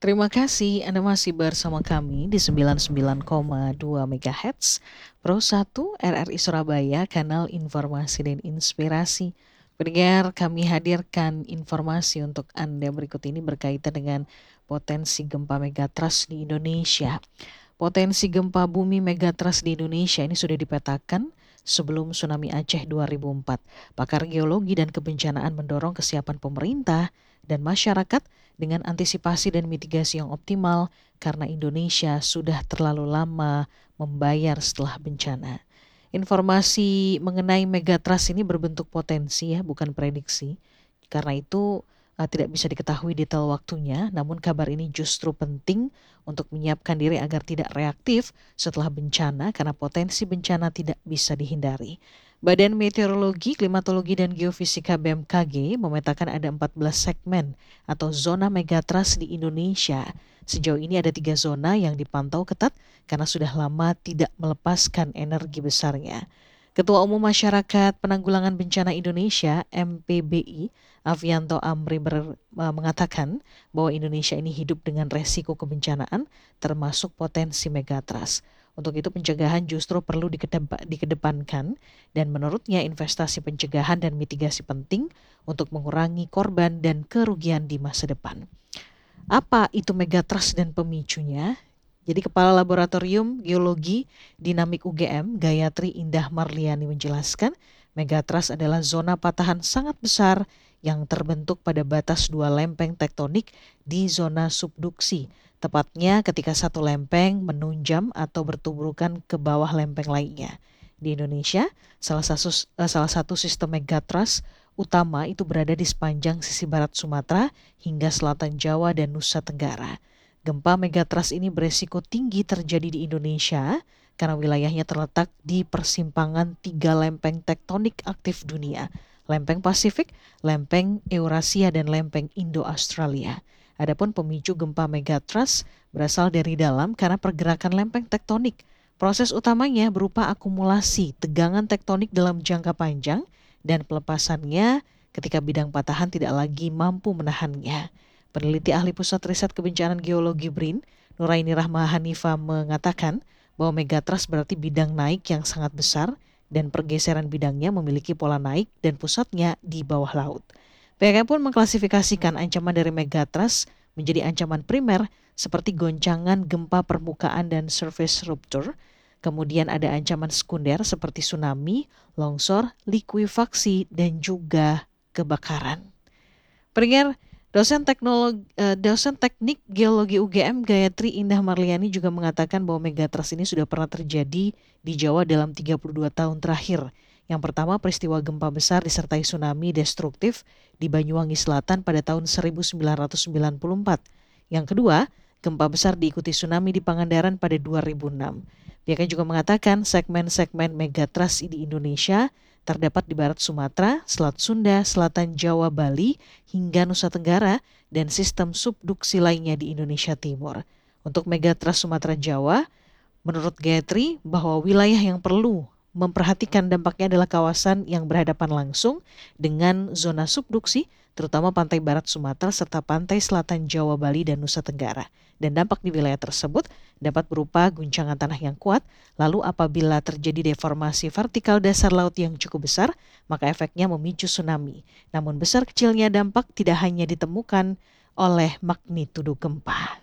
Terima kasih Anda masih bersama kami di 99,2 MHz Pro 1 RRI Surabaya, kanal informasi dan inspirasi. Pendengar, kami hadirkan informasi untuk Anda berikut ini berkaitan dengan potensi gempa megatrust di Indonesia. Potensi gempa bumi megatrust di Indonesia ini sudah dipetakan sebelum tsunami Aceh 2004. Pakar geologi dan kebencanaan mendorong kesiapan pemerintah dan masyarakat dengan antisipasi dan mitigasi yang optimal karena Indonesia sudah terlalu lama membayar setelah bencana. Informasi mengenai megatrust ini berbentuk potensi ya, bukan prediksi. Karena itu tidak bisa diketahui detail waktunya, namun kabar ini justru penting untuk menyiapkan diri agar tidak reaktif setelah bencana karena potensi bencana tidak bisa dihindari. Badan Meteorologi, Klimatologi dan Geofisika BMKG memetakan ada 14 segmen atau zona megatrust di Indonesia. Sejauh ini ada 3 zona yang dipantau ketat karena sudah lama tidak melepaskan energi besarnya. Ketua Umum Masyarakat Penanggulangan Bencana Indonesia (MPBI) Avianto Amri mengatakan bahwa Indonesia ini hidup dengan resiko kebencanaan termasuk potensi megatrust. Untuk itu pencegahan justru perlu dikedepankan dan menurutnya investasi pencegahan dan mitigasi penting untuk mengurangi korban dan kerugian di masa depan. Apa itu megatrust dan pemicunya? Jadi Kepala Laboratorium Geologi Dinamik UGM, Gayatri Indah Marliani menjelaskan, megatrust adalah zona patahan sangat besar yang terbentuk pada batas dua lempeng tektonik di zona subduksi. Tepatnya ketika satu lempeng menunjam atau bertubrukan ke bawah lempeng lainnya. Di Indonesia, salah satu sistem megatrust utama itu berada di sepanjang sisi barat Sumatera hingga selatan Jawa dan Nusa Tenggara. Gempa megatrust ini beresiko tinggi terjadi di Indonesia karena wilayahnya terletak di persimpangan 3 lempeng tektonik aktif dunia, lempeng Pasifik, lempeng Eurasia, dan lempeng Indo-Australia. Adapun pemicu gempa megatrust berasal dari dalam karena pergerakan lempeng tektonik. Proses utamanya berupa akumulasi tegangan tektonik dalam jangka panjang dan pelepasannya ketika bidang patahan tidak lagi mampu menahannya. Peneliti ahli Pusat Riset Kebencanaan Geologi BRIN, Nuraini Rahma Hanifa mengatakan bahwa megatrust berarti bidang naik yang sangat besar dan pergeseran bidangnya memiliki pola naik dan pusatnya di bawah laut. PHK pun mengklasifikasikan ancaman dari megatrust menjadi ancaman primer seperti goncangan gempa permukaan dan surface rupture. Kemudian ada ancaman sekunder seperti tsunami, longsor, likuifaksi, dan juga kebakaran. Pendengar, dosen teknik geologi UGM Gayatri Indah Marliani juga mengatakan bahwa megatrust ini sudah pernah terjadi di Jawa dalam 32 tahun terakhir. Yang pertama, peristiwa gempa besar disertai tsunami destruktif di Banyuwangi Selatan pada tahun 1994. Yang kedua, gempa besar diikuti tsunami di Pangandaran pada 2006. Pihaknya juga mengatakan segmen-segmen megatrust di Indonesia terdapat di barat Sumatera, Selat Sunda, Selatan Jawa, Bali, hingga Nusa Tenggara, dan sistem subduksi lainnya di Indonesia Timur. Untuk megatrust Sumatera Jawa, menurut Gayatri bahwa wilayah yang perlu memperhatikan dampaknya adalah kawasan yang berhadapan langsung dengan zona subduksi, terutama pantai barat Sumatera serta pantai selatan Jawa, Bali, dan Nusa Tenggara. Dan dampak di wilayah tersebut dapat berupa guncangan tanah yang kuat, lalu apabila terjadi deformasi vertikal dasar laut yang cukup besar, maka efeknya memicu tsunami. Namun besar kecilnya dampak tidak hanya ditemukan oleh magnitudo gempa.